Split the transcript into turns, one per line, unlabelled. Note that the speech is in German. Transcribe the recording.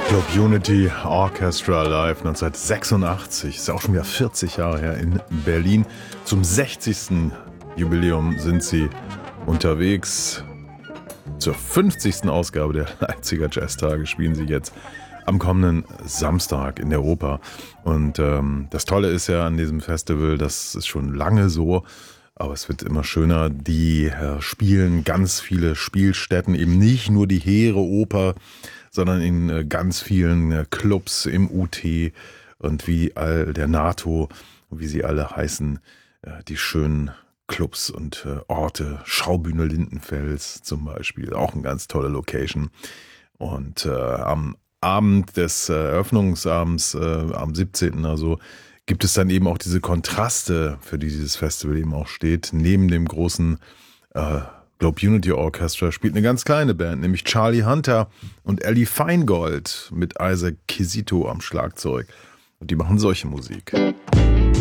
Globe Unity Orchestra live 1986, ist auch schon wieder 40 Jahre her in Berlin. Zum 60. Jubiläum sind sie unterwegs. Zur 50. Ausgabe der Leipziger Jazztage spielen sie jetzt am kommenden Samstag in der Oper. Und das Tolle ist ja an diesem Festival, das ist schon lange so, aber es wird immer schöner. Die spielen ganz viele Spielstätten, eben nicht nur die Heere Oper, sondern in ganz vielen Clubs im UT und wie all der NATO, wie sie alle heißen, die schönen Clubs und Orte. Schaubühne Lindenfels zum Beispiel, auch eine ganz tolle Location. Und am Abend des Eröffnungsabends, am 17. also, gibt es dann eben auch diese Kontraste, für die dieses Festival eben auch steht. Neben dem großen Globe Unity Orchestra spielt eine ganz kleine Band, nämlich Charlie Hunter und Ellie Feingold mit Isaac Quisito am Schlagzeug. Und die machen solche Musik.